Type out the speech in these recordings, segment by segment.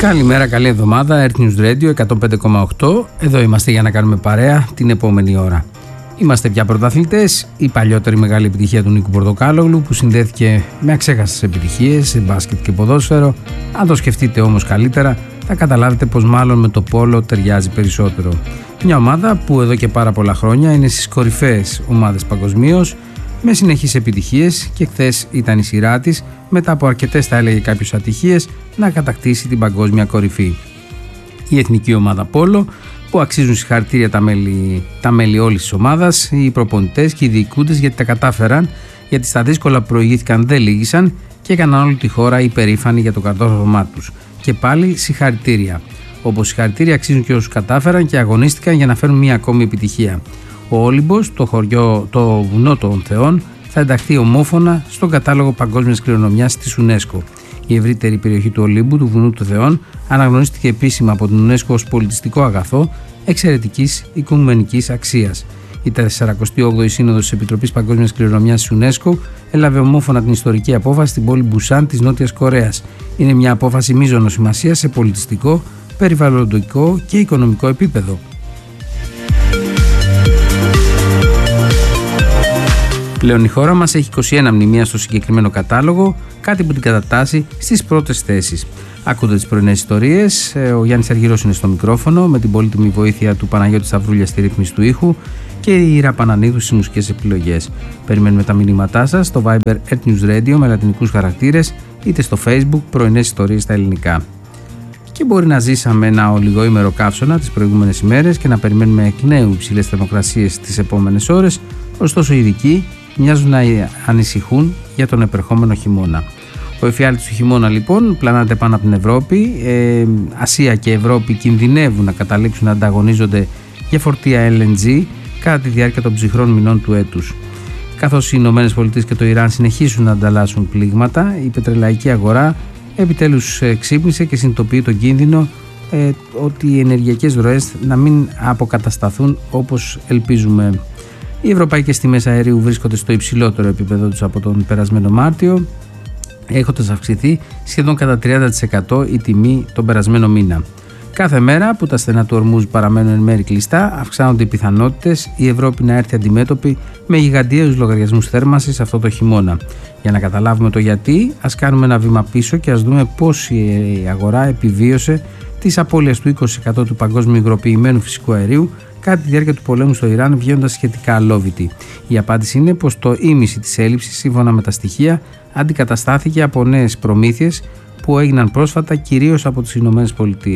Καλημέρα, καλή εβδομάδα. Earth News Radio 105,8. Εδώ είμαστε για να κάνουμε παρέα την επόμενη ώρα. Είμαστε πια πρωταθλητές. Η παλιότερη μεγάλη επιτυχία του Νίκου Πορτοκάλογλου, που συνδέθηκε με αξέχαστες επιτυχίες σε μπάσκετ και ποδόσφαιρο. Αν το σκεφτείτε όμως καλύτερα, θα καταλάβετε πως μάλλον με το πόλο ταιριάζει περισσότερο. Μια ομάδα που εδώ και πάρα πολλά χρόνια είναι στις κορυφαίες ομάδες παγκοσμίως, με συνεχείς επιτυχίες, και χθες ήταν η σειρά της, μετά από αρκετές, θα έλεγε κάποιος, ατυχίες, να κατακτήσει την παγκόσμια κορυφή. Η εθνική ομάδα πόλο, που αξίζουν συγχαρητήρια τα μέλη όλης της ομάδας, οι προπονητές και οι διοικούντες, γιατί τα κατάφεραν, γιατί στα δύσκολα που προηγήθηκαν δεν λύγησαν και έκαναν όλη τη χώρα υπερήφανη για το κατόρθωμά τους. Και πάλι συγχαρητήρια. Όπως συγχαρητήρια αξίζουν και όσους κατάφεραν και αγωνίστηκαν για να φέρουν μια ακόμη επιτυχία. Ο Όλυμπος, το βουνό των Θεών, θα ενταχθεί ομόφωνα στον κατάλογο παγκόσμιας κληρονομιάς της UNESCO. Η ευρύτερη περιοχή του Ολύμπου, του βουνού των Θεών, αναγνωρίστηκε επίσημα από την UNESCO ως πολιτιστικό αγαθό εξαιρετικής οικουμενικής αξίας. Η 48η Σύνοδος της Επιτροπής Παγκόσμιας Κληρονομιάς της UNESCO έλαβε ομόφωνα την ιστορική απόφαση στην πόλη Μπουσάν της Νότιας Κορέας. Είναι μια απόφαση μείζωνος σημασίας σε πολιτιστικό, περιβαλλοντικό και οικονομικό επίπεδο. Πλέον η χώρα μας έχει 21 μνημεία στο συγκεκριμένο κατάλογο, κάτι που την κατατάσσει στις πρώτες θέσεις. Ακούτε τις πρωινές ιστορίες. Ο Γιάννης Αργυρός είναι στο μικρόφωνο, με την πολύτιμη βοήθεια του Παναγιώτη Σταυρούλια στη ρύθμιση του ήχου και η Ήρα Πανανίδου στις μουσικές επιλογές. Περιμένουμε τα μηνύματά σας στο Viber Earth News Radio με λατινικούς χαρακτήρες, είτε στο Facebook πρωινές ιστορίες στα ελληνικά. Και μπορεί να ζήσαμε ένα ολιγοήμερο καύσωνα τις προηγούμενες ημέρες και να περιμένουμε εκ νέου υψηλές θερμοκρασίες τις επόμενες ώρες, ωστόσο οι ειδικοί μοιάζουν να ανησυχούν για τον επερχόμενο χειμώνα. Ο εφιάλτης του χειμώνα λοιπόν πλανάται πάνω από την Ευρώπη. Ασία και Ευρώπη κινδυνεύουν να καταλήξουν να ανταγωνίζονται για φορτία LNG κατά τη διάρκεια των ψυχρών μηνών του έτους. Καθώς οι ΗΠΑ και το Ιράν συνεχίσουν να ανταλλάσσουν πλήγματα, η πετρελαϊκή αγορά επιτέλους ξύπνησε και συνειδητοποιεί τον κίνδυνο ότι οι ενεργειακές ροές να μην αποκατασταθούν όπως ελπίζουμε. Οι ευρωπαϊκές τιμές αερίου βρίσκονται στο υψηλότερο επίπεδο τους από τον περασμένο Μάρτιο, έχοντας αυξηθεί σχεδόν κατά 30% η τιμή τον περασμένο μήνα. Κάθε μέρα που τα στενά του Ορμούζ παραμένουν εν μέρει κλειστά, αυξάνονται οι πιθανότητες η Ευρώπη να έρθει αντιμέτωπη με γιγαντιαίους λογαριασμούς θέρμανσης αυτό το χειμώνα. Για να καταλάβουμε το γιατί, ας κάνουμε ένα βήμα πίσω και ας δούμε πώς η αγορά επιβίωσε τις απώλειες του 20% του παγκόσμιου υγροποιημένου φυσικού αερίου κατά τη διάρκεια του πολέμου στο Ιράν, βγαίνοντας σχετικά αλόβητη. Η απάντηση είναι πως το ίμιση της έλλειψης, σύμφωνα με τα στοιχεία, αντικαταστάθηκε από νέες προμήθειες που έγιναν πρόσφατα κυρίως από τις ΗΠΑ.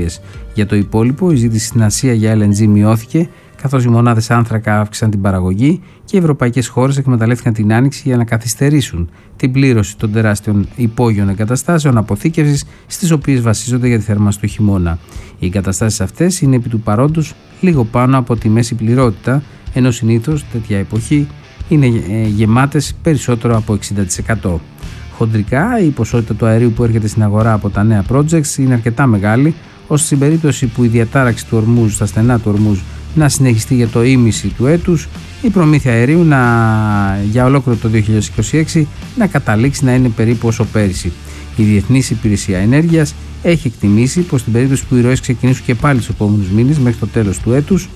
Για το υπόλοιπο, η ζήτηση στην Ασία για LNG μειώθηκε, καθώς οι μονάδες άνθρακα αύξησαν την παραγωγή και οι ευρωπαϊκές χώρες εκμεταλλεύτηκαν την άνοιξη για να καθυστερήσουν την πλήρωση των τεράστιων υπόγειων εγκαταστάσεων αποθήκευσης στις οποίες βασίζονται για τη θέρμανση του χειμώνα. Οι εγκαταστάσεις αυτές είναι επί του παρόντος λίγο πάνω από τη μέση πληρότητα, ενώ συνήθως τέτοια εποχή είναι γεμάτες περισσότερο από 60%. Χοντρικά, η ποσότητα του αερίου που έρχεται στην αγορά από τα νέα projects είναι αρκετά μεγάλη, ώστε στην περίπτωση που η διατάραξη του Ορμούζ στα στενά του Ορμούζ να συνεχιστεί για το ίμιση του έτους, η προμήθεια αερίου για ολόκληρο το 2026 να καταλήξει να είναι περίπου όσο πέρυσι. Η Διεθνής Υπηρεσία Ενέργειας έχει εκτιμήσει πως στην περίπτωση που οι ροές ξεκινήσουν και πάλι στους επόμενους μήνες μέχρι το τέλος του έτους,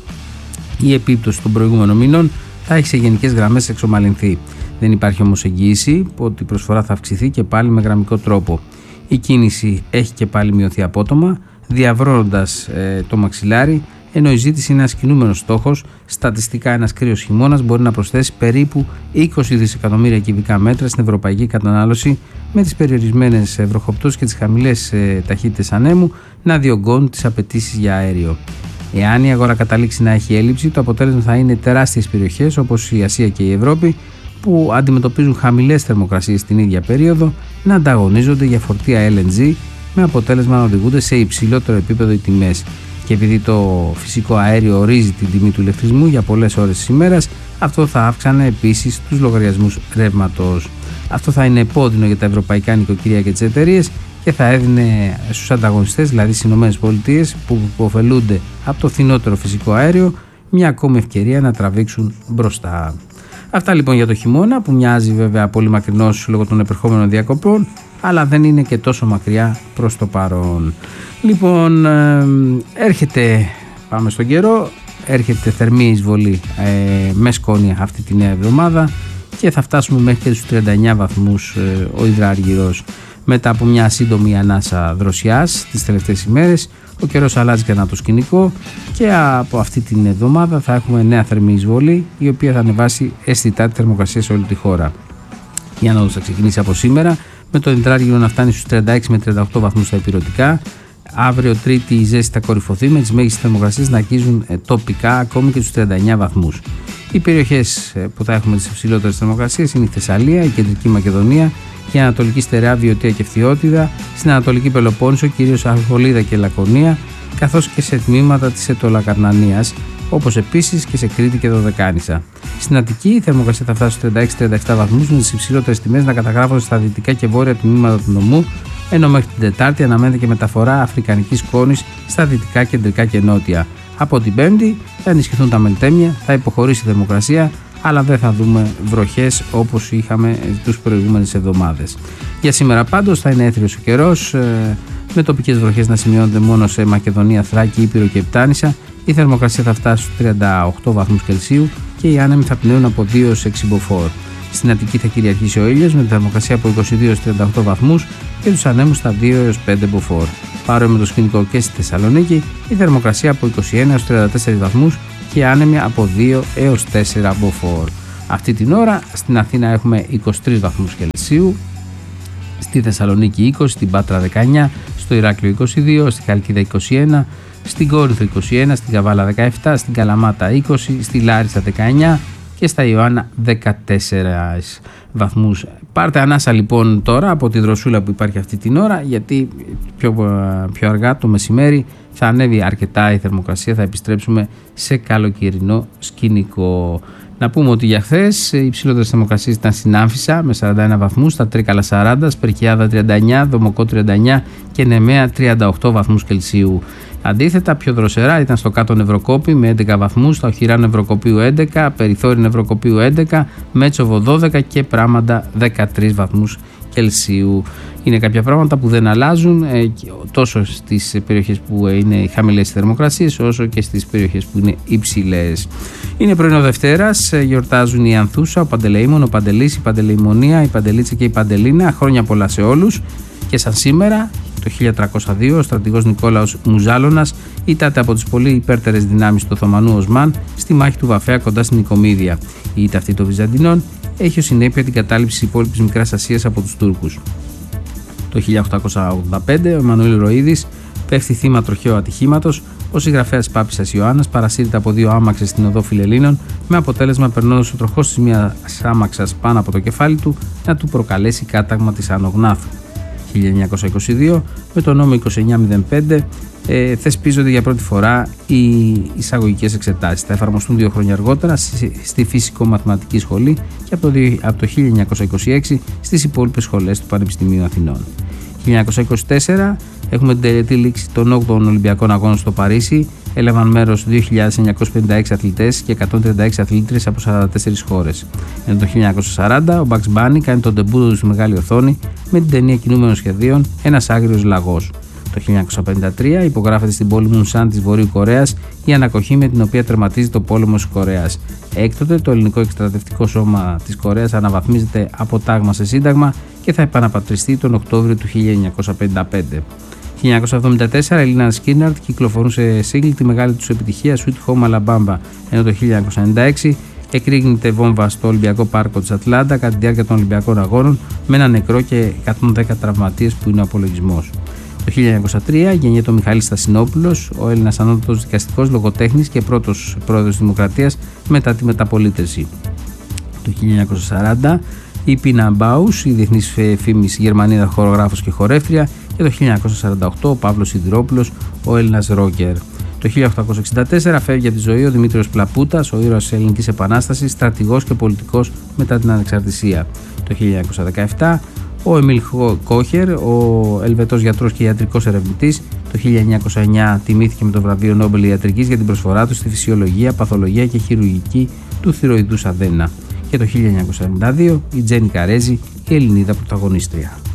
η επίπτωση των προηγούμενων μήνων θα έχει σε γενικές γραμμές εξομαλυνθεί. Δεν υπάρχει όμως εγγύηση ότι η προσφορά θα αυξηθεί και πάλι με γραμμικό τρόπο. Η κίνηση έχει και πάλι μειωθεί απότομα, διαβρώνοντας το μαξιλάρι, ενώ η ζήτηση είναι ένας κινούμενος στόχος. Στατιστικά, ένας κρύος χειμώνας μπορεί να προσθέσει περίπου 20 δισεκατομμύρια κυβικά μέτρα στην ευρωπαϊκή κατανάλωση, με τις περιορισμένες βροχοπτώσεις και τις χαμηλές ταχύτητες ανέμου να διωγγώνουν τις απαιτήσεις για αέριο. Εάν η αγορά καταλήξει να έχει έλλειψη, το αποτέλεσμα θα είναι τεράστιες περιοχές όπως η Ασία και η Ευρώπη, που αντιμετωπίζουν χαμηλές θερμοκρασίες την ίδια περίοδο, να ανταγωνίζονται για φορτία LNG, με αποτέλεσμα να οδηγούνται σε υψηλότερο επίπεδο οι τιμές. Και επειδή το φυσικό αέριο ορίζει την τιμή του ηλεκτρισμού για πολλές ώρες της ημέρας, αυτό θα αύξανε επίσης τους λογαριασμούς ρεύματος. Αυτό θα είναι επώδυνο για τα ευρωπαϊκά νοικοκυριά και τις εταιρείες και θα έδινε στους ανταγωνιστές, δηλαδή στις ΗΠΑ, που ωφελούνται από το φθηνότερο φυσικό αέριο, μια ακόμη ευκαιρία να τραβήξουν μπροστά. Αυτά λοιπόν για το χειμώνα, που μοιάζει βέβαια πολύ μακρινός λόγω των επερχόμενων διακοπών, αλλά δεν είναι και τόσο μακριά προς το παρόν. Λοιπόν, πάμε στον καιρό, έρχεται θερμή εισβολή με σκόνια αυτή τη νέα εβδομάδα και θα φτάσουμε μέχρι και τους 39 βαθμούς ο υδράργυρος. Μετά από μια σύντομη ανάσα δροσιάς τις τελευταίες ημέρες, ο καιρός αλλάζει ξανά το σκηνικό και από αυτή την εβδομάδα θα έχουμε νέα θερμή εισβολή, η οποία θα ανεβάσει αισθητά τη θερμοκρασία σε όλη τη χώρα. Η άνοδος θα ξεκινήσει από σήμερα, με το υδράργυρο να φτάνει στους 36 με 38 βαθμούς στα ηπειρωτικά. Αύριο Τρίτη η ζέστη θα κορυφωθεί, με τις μέγιστες θερμοκρασίες να αγγίζουν τοπικά ακόμη και τους 39 βαθμούς. Οι περιοχές που θα έχουμε τις υψηλότερες θερμοκρασίες είναι η Θεσσαλία, η Κεντρική Μακεδονία, η Ανατολική Στερεά, Βιωτία και Φθιώτιδα, στην Ανατολική Πελοπόννησο, κυρίως Αρχολίδα και Λακωνία, καθώς και σε τμήματα της Αιτωλακαρνανίας, όπως επίσης και σε Κρήτη και Δωδεκάνησα. Στην Αττική η θερμοκρασία θα φτάσει στους 36-37 βαθμούς, με τις υψηλότερες τιμές να καταγράφονται στα δυτικά και βόρεια τμήματα του νομού, ενώ μέχρι την Τετάρτη αναμένεται και μεταφορά αφρικανικής σκόνης στα δυτικά, κεντρικά και νότια. Από την Πέμπτη θα ενισχυθούν τα μελτέμια, θα υποχωρήσει η θερμοκρασία, αλλά δεν θα δούμε βροχές όπως είχαμε τις προηγούμενες εβδομάδες. Για σήμερα πάντως θα είναι έθριος ο καιρός, με τοπικές βροχές να σημειώνονται μόνο σε Μακεδονία, Θράκη, Ήπειρο και Επτάνησα. Η θερμοκρασία θα φτάσει στους 38 βαθμούς Κελσίου και οι άνεμοι θα πνέουν από 2 έως 6 μποφόρ. Στην Αττική θα κυριαρχήσει ο ήλιος με τη θερμοκρασία από 22 έως 38 βαθμούς και τους ανέμους στα 2 έως 5 μποφόρ. Παρόμοιο με το σκηνικό και στη Θεσσαλονίκη, η θερμοκρασία από 21 έως 34 βαθμούς και οι άνεμοι από 2 έως 4 μποφόρ. Αυτή την ώρα στην Αθήνα έχουμε 23 βαθμούς Κελσίου, στη Θεσσαλονίκη 20, στην Πάτρα 19, στο Ηράκλειο 22, στη Χαλκίδα 21, στην Κόρινθο 21, στην Καβάλα 17, στην Καλαμάτα 20, στη Λάρισα 19 και στα Ιωάννα 14 βαθμούς. Πάρτε ανάσα λοιπόν τώρα από τη δροσούλα που υπάρχει αυτή την ώρα, γιατί πιο αργά το μεσημέρι θα ανέβει αρκετά η θερμοκρασία, θα επιστρέψουμε σε καλοκαιρινό σκηνικό. Να πούμε ότι για χθες οι υψηλότερες θερμοκρασίες ήταν στην Άμφισσα με 41 βαθμούς, στα Τρίκαλα 40, Σπερκιάδα 39, Δομοκό 39 και Νεμαία 38 βαθμούς Κελσίου. Αντίθετα, πιο δροσερά ήταν στο κάτω Νευροκόπη με 11 βαθμούς, στα οχυρά Νευροκοπίου 11, Περιθώρη Νευροκοπίου 11, Μέτσοβο 12 και Πράμαντα 13 βαθμούς Κελσίου. Είναι κάποια πράγματα που δεν αλλάζουν τόσο στις περιοχές που είναι χαμηλές θερμοκρασίες όσο και στις περιοχές που είναι υψηλές. Είναι πρωινό Δευτέρας, γιορτάζουν η Ανθούσα, ο Παντελεήμων, ο Παντελής, η Παντελεημονία, η Παντελίτσα και η Παντελίνα. Χρόνια πολλά σε όλους. Και σαν σήμερα, το 1302, ο στρατηγός Νικόλαος Μουζάλωνας ήτταται από τις πολύ υπέρτερες δυνάμεις του Οθωμανού Οσμάν στη μάχη του Βαφέα κοντά στην Νικομίδια. Η ήττα αυτή των Βυζαντινών έχει ως συνέπεια την κατάληψη της υπόλοιπης Μικράς Ασίας από τους Τούρκους. Το 1885 ο Εμμανουήλ Ροΐδης πέφτει θύμα τροχαίου ατυχήματος. Ο συγγραφέας Πάπισσας Ιωάννας παρασύρεται από 2 άμαξες στην οδό Φιλελλήνων, με αποτέλεσμα περνώντας ο τροχός της μιας άμαξας πάνω από το κεφάλι του να του προκαλέσει κάταγμα της Άνω Γνάθου. 1922, με το νόμο 2905 θεσπίζονται για πρώτη φορά οι εισαγωγικές εξετάσεις. Θα εφαρμοστούν 2 χρόνια αργότερα στη Φυσικο-Μαθηματική Σχολή και από το 1926 στις υπόλοιπες σχολές του Πανεπιστημίου Αθηνών. 1924 έχουμε την τελετή λήξη των 8ων Ολυμπιακών Αγώνων στο Παρίσι. Έλαβαν μέρος 2.956 αθλητές και 136 αθλήτριες από 44 χώρες. Ενώ το 1940 ο Bugs Bunny κάνει τον ντεμπούτο του στη μεγάλη οθόνη με την ταινία κινούμενων σχεδίων «Ένας άγριος λαγός». Το 1953 υπογράφεται στην πόλη Μουνσάν της Βορείου Κορέας η ανακοχή με την οποία τερματίζεται ο πόλεμος της Κορέας. Έκτοτε το ελληνικό εκστρατευτικό σώμα της Κορέας αναβαθμίζεται από τάγμα σε σύνταγμα και θα επαναπατριστεί τον Οκτώβριο του 1955. 1974 η Λίνα Σκίναρτ κυκλοφορούν σε single τη μεγάλη τους επιτυχία Sweet Home Alabama, ενώ το 1996 εκρήγνεται βόμβα στο Ολυμπιακό Πάρκο της Ατλάντα κατά τη διάρκεια των Ολυμπιακών Αγώνων με ένα νεκρό και 110 τραυματίες που είναι ο απολογισμός. Το 1923 γεννιέται ο Μιχαήλ Στασινόπουλος, ο Έλληνας ανώτατος δικαστικός λογοτέχνης και πρώτος πρόεδρος της Δημοκρατίας μετά τη μεταπολίτευση. Το 1940 η Πίνα Μπάους, η διεθνής φήμης Γερμανίδα χορογράφος και χορεύτρια, και το 1948 ο Παύλος Σιδηρόπουλος, ο Έλληνας ρόκερ. Το 1864 φεύγει από τη ζωή ο Δημήτριος Πλαπούτας, ο ήρωας της Ελληνικής Επανάστασης, στρατηγός και πολιτικός μετά την ανεξαρτησία. Το 1917 ο Εμίλ Κόχερ, ο Ελβετός γιατρός και ιατρικός ερευνητής, το 1909 τιμήθηκε με το βραβείο Νόμπελ Ιατρικής για την προσφορά του στη φυσιολογία, παθολογία και χειρουργική του θηροειδούς αδένα. και το 1992 η Τζένι Καρέζη, η Ελληνίδα πρωταγωνίστρια.